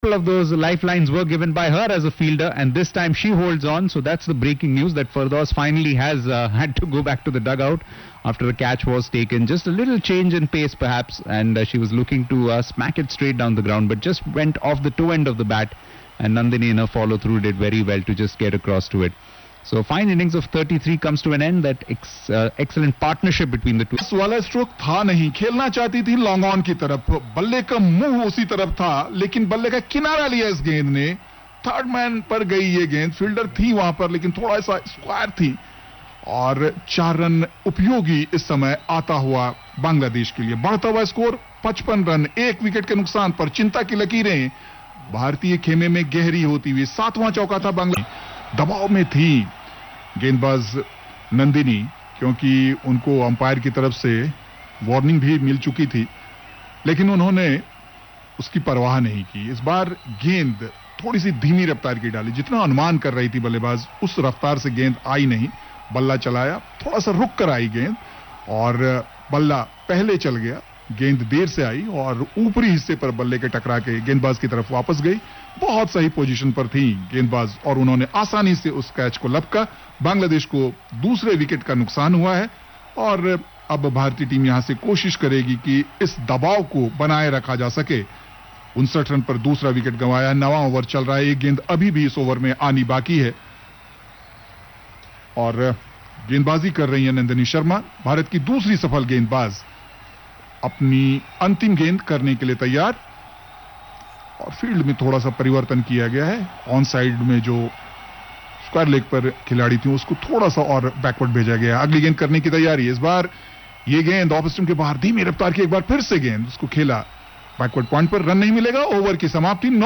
couple of those lifelines were given by her as a fielder, and this time she holds on. So that's the breaking news that Firdaus finally has had to go back to the dugout after the catch was taken. Just a little change in pace perhaps, and she was looking to smack it straight down the ground, but just went off the toe end of the bat, and Nandini in her follow-through did very well to just get across to it. So fine innings of 33 comes to an end. That excellent partnership between the two. इस वाला stroke था नहीं, खेलना चाहती थी long on की तरफ, बल्ले का मुंह उसी तरफ था, लेकिन बल्ले का किनारा लिया इस गेंद ने, थर्ड मैन पर गई ये गेंद, फील्डर थी वहां पर लेकिन थोड़ा सा स्क्वायर थी, और 4 रन उपयोगी इस समय आता हुआ बांग्लादेश के लिए। बढ़ता हुआ स्कोर 55 रन, 1 विकेट के नुकसान पर चिंता की लकीरें भारतीय खेमे में गहरी होती हुई। 7वां चौका था बांग्लादेश, दबाव में थी गेंदबाज नंदिनी, क्योंकि उनको अंपायर की तरफ से वार्निंग भी मिल चुकी थी, लेकिन उन्होंने उसकी परवाह नहीं की। इस बार गेंद थोड़ी सी धीमी रफ्तार की डाली, जितना अनुमान कर रही थी बल्लेबाज उस रफ्तार से गेंद आई नहीं। बल्ला चलाया, थोड़ा सा रुक कर आई गेंद, और बल्ला पहले चल गया, गेंद देर से आई और ऊपरी हिस्से पर बल्ले के टकरा के गेंदबाज की तरफ वापस गई। बहुत सही पोजीशन पर थी गेंदबाज और उन्होंने आसानी से उस कैच को लपका। बांग्लादेश को दूसरे विकेट का नुकसान हुआ है, और अब भारतीय टीम यहां से कोशिश करेगी कि इस दबाव को बनाए रखा जा सके। 59 रन पर दूसरा विकेट गंवाया, 9वां ओवर चल रहा है, एक गेंद अभी भी इस ओवर में आनी बाकी है, और गेंदबाजी कर रही है नंदिनी शर्मा, भारत की दूसरी सफल गेंदबाज, अपनी अंतिम गेंद करने के लिए तैयार। और फील्ड में थोड़ा सा परिवर्तन किया गया है, ऑन साइड में जो स्क्वायर लेग पर खिलाड़ी थी उसको थोड़ा सा और बैकवर्ड भेजा गया है। अगली गेंद करने की तैयारी है। इस बार ये गेंद ऑफ स्टंप के बाहर धीमी रफ्तार की, एक बार फिर से गेंद उसको खेला बैकवर्ड पॉइंट पर, रन नहीं मिलेगा, ओवर की समाप्ति।